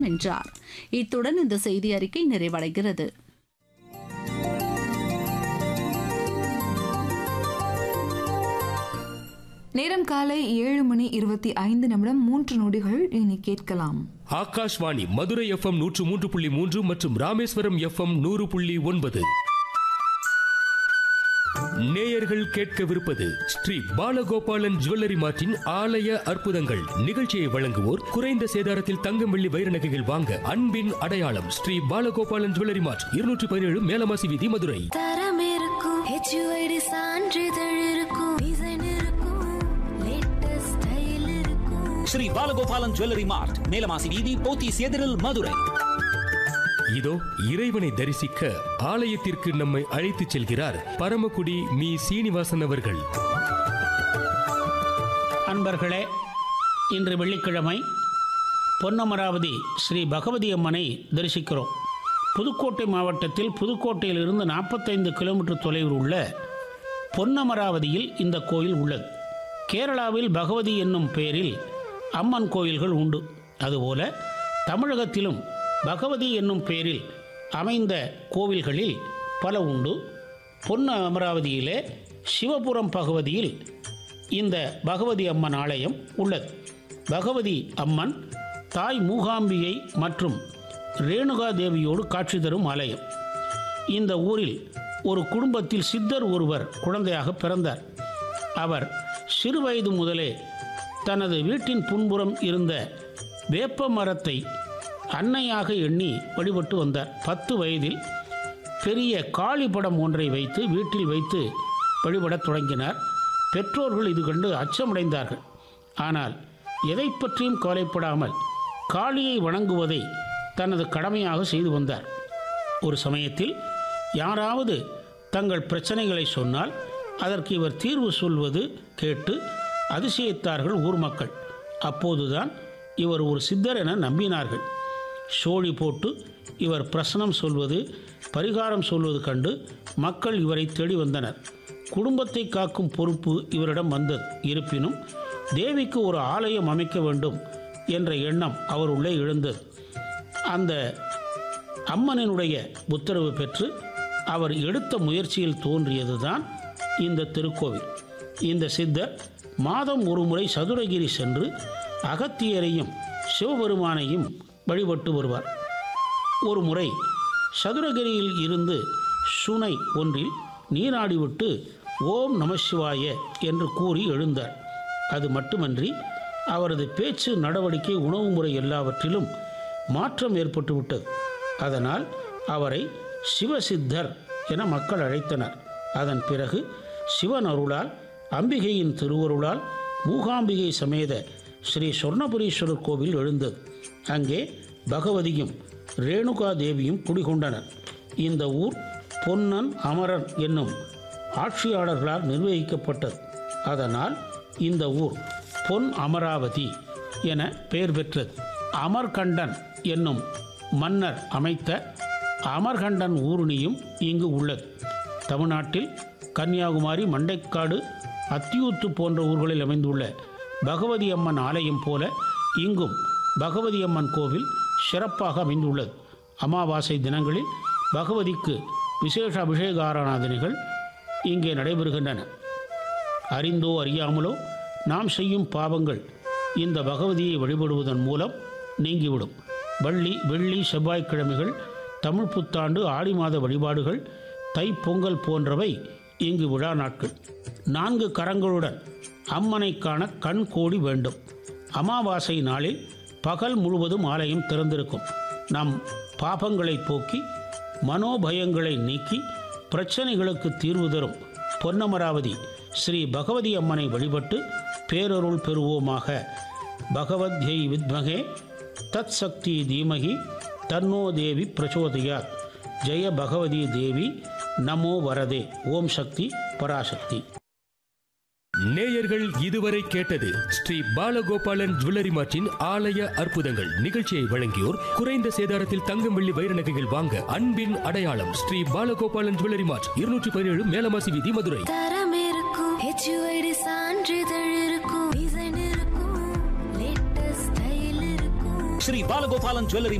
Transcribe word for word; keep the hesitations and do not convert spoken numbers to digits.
என்றார். இத்துடன் இந்த செய்தி அறிக்கை நிறைவடைகிறது. நேரம் காலை ஏழு மணி இருபத்தி ஐந்து நிமிடம் மூன்று நொடிகள். இனி கேட்கலாம் ஆகாஷ்வாணி மதுரை எஃப்எம் நூற்று மூன்று புள்ளி மூன்று மற்றும் ராமேஸ்வரம் எஃப்எம் நூறு புள்ளி ஒன்பது. நேயர்கள் கேட்கவிருப்பது ஸ்ரீ பாலகோபாலன் ஜுவல்லரி மார்ட்டின் ஆலய அற்புதங்கள். நிகழ்ச்சியை வழங்குவோர் குறைந்த சேதாரத்தில் தங்கம் வெள்ளி வைர நகைகள் வாங்க அன்பின் அடையாளம் ஸ்ரீ பாலகோபாலன் ஜுவல்லரி மார்ட், இருநூற்றி பதினேழு மேலமாசி வீதி, மதுரை. தரம் இருக்கும், ஹெச்யூஐடி சான்றிதழ் இருக்கும், டிசைன் இருக்கும், லேட்டஸ்ட் ஸ்டைல் இருக்கும். ஸ்ரீ பாலகோபாலன் ஜுவல்லரி மார்ட், மேலமாசி வீதி, போத்தீஸ் எதிரில், மதுரை. இதோ இறைவனை தரிசிக்க ஆலயத்திற்கு நம்மை அழைத்துச் செல்கிறார் பரமக்குடி மீ சீனிவாசன் அவர்கள். அன்பர்களே, இன்று வெள்ளிக்கிழமை பொன்னமராவதி ஸ்ரீ பகவதி அம்மனை தரிசிக்கிறோம். புதுக்கோட்டை மாவட்டத்தில் புதுக்கோட்டையிலிருந்து நாற்பத்தைந்து கிலோமீட்டர் தொலைவில் உள்ள பொன்னமராவதியில் இந்த கோயில் உள்ளது. கேரளாவில் பகவதி என்னும் பெயரில் அம்மன் கோயில்கள் உண்டு. அதுபோல தமிழகத்திலும் பகவதி என்னும் பெயரில் அமைந்த கோவில்களில் பல உண்டு. பொன்ன அமராவதியிலே சிவபுரம் பகவதியில் இந்த பகவதி அம்மன் ஆலயம் உள்ளது. பகவதி அம்மன் தாய் மூகாம்பிகை மற்றும் ரேணுகா தேவியோடு காட்சி தரும் ஆலயம். இந்த ஊரில் ஒரு குடும்பத்தில் சித்தர் ஒருவர் குழந்தையாக பிறந்தார். அவர் சிறுவயது முதலே தனது வீட்டின் புன்புறம் இருந்த வேப்ப மரத்தை அன்னையாக எண்ணி வழிபட்டு வந்தார். பத்து வயதில் பெரிய காளி படம் ஒன்றை வைத்து வீட்டில் வைத்து வழிபடத் தொடங்கினார். பெற்றோர்கள் இது கண்டு அச்சமடைந்தார்கள். ஆனால் எதை பற்றியும் கவலைப்படாமல் காளியை வணங்குவதை தனது கடமையாக செய்து வந்தார். ஒரு சமயத்தில் யாராவது தங்கள் பிரச்சனைகளை சொன்னால் அதற்கு இவர் தீர்வு சொல்வது கேட்டு அதிசயித்தார்கள் ஊர் மக்கள். அப்போதுதான் இவர் ஒரு சித்தர் என நம்பினார்கள். சோழி போட்டு இவர் பிரசனம் சொல்வது, பரிகாரம் சொல்வது கண்டு மக்கள் இவரை தேடி வந்தனர். குடும்பத்தை காக்கும் பொறுப்பு இவரிடம் வந்தது. இருப்பினும் தேவிக்கு ஒரு ஆலயம் அமைக்க வேண்டும் என்ற எண்ணம் அவருள்ளே எழுந்தது. அந்த அம்மனினுடைய உத்தரவு பெற்று அவர் எடுத்த முயற்சியில் தோன்றியதுதான் இந்த திருக்கோவில். இந்த சித்தர் மாதம் ஒரு முறை சதுரகிரி சென்று அகத்தியரையும் சிவபெருமானையும் வழிபட்டு வருவார். ஒரு முறை சதுரகிரியில் இருந்து சுனை ஒன்றில் நீராடிவிட்டு ஓம் நமசிவாய என்று கூறி எழுந்தார். அது மட்டுமன்றி அவரது பேச்சு, நடவடிக்கை, உணவு முறை எல்லாவற்றிலும் மாற்றம் ஏற்பட்டுவிட்டது. அதனால் அவரை சிவசித்தர் என மக்கள் அழைத்தனர். அதன் பிறகு சிவன் அருளால், அம்பிகையின் திருவருளால் மூகாம்பிகை சமேத ஸ்ரீ சொர்ணபுரீஸ்வரர் கோவில் எழுந்தது. அங்கே பகவதியும் ரேணுகா தேவியும் குடிகொண்டனர். இந்த ஊர் பொன்னன் அமரன் என்னும் ஆட்சியாளர்களால் நிர்வகிக்கப்பட்டது. அதனால் இந்த ஊர் பொன் அமராவதி என பெயர் பெற்றது. அமர்கண்டன் என்னும் மன்னர் அமைத்த அமர்கண்டன் ஊருணியும் இங்கு உள்ளது. தமிழ்நாட்டில் கன்னியாகுமரி, மண்டைக்காடு, அத்தியூத்து போன்ற ஊர்களில் அமைந்துள்ள பகவதி அம்மன் ஆலயம் போல இங்கும் பகவதி அம்மன் கோவில் சிறப்பாக அமைந்துள்ளது. அமாவாசை தினங்களில் பகவதிக்கு விசேஷ அபிஷேக ஆராதனைகள் இங்கே நடைபெறுகின்றன. அறிந்தோ அறியாமலோ நாம் செய்யும் பாவங்கள் இந்த பகவதியை வழிபடுவதன் மூலம் நீங்கிவிடும். வள்ளி, வெள்ளி, செவ்வாய்க்கிழமைகள், தமிழ் புத்தாண்டு, ஆடி மாத வழிபாடுகள், தைப்பொங்கல் போன்றவை இங்கு விழா நாட்கள். நான்கு கரங்களுடன் அம்மனை காண கண் கோடி வேண்டும். அமாவாசை நாளில் பகல் முழுவதும் ஆலயம் திறந்திருக்கும். நம் பாபங்களை போக்கி மனோபயங்களை நீக்கி பிரச்சனைகளுக்கு தீர்வு தரும் பொன்னமராவதி ஸ்ரீ பகவதி அம்மனை வழிபட்டு பேரருள் பெறுவோமாக. பகவத்யை வித்மகே தத் சக்தி தீமகி தன்னோ தேவி பிரச்சோதயாத். ஜெய பகவதி தேவி நமோ வரதே. ஓம் சக்தி பராசக்தி. நேயர்கள் இதுவரை கேட்டது ஸ்ரீ பாலகோபாலன் ஜுவல்லரி மார்ட்டின் ஆலய அற்புதங்கள். நிகழ்ச்சியை வழங்கியோர் குறைந்த சேதாரத்தில் தங்கம் வெள்ளி வைர நகைகள் வாங்க அன்பின் அடையாளம் ஸ்ரீ பாலகோபாலன் ஜுவல்லரி மார்ட், இருநூற்றி பதினேழு மேலமாசி வீதி, மதுரை. தரம் இருக்கும், ஹெச்யூஐடி சான்றிதழ் இருக்கும், டிசைன் இருக்கும், லேட்டஸ்ட் ஸ்டைல் இருக்கும். ஸ்ரீ பாலகோபாலன் ஜுவல்லரி